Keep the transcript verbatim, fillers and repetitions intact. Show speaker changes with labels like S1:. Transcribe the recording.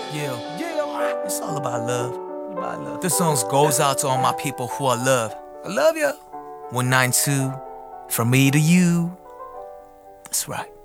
S1: Yeah,
S2: Yeah,
S1: it's all about love.
S2: about love.
S1: This song goes out to all my people who I love.
S2: I love you.
S1: one nine two, from me to you. That's right.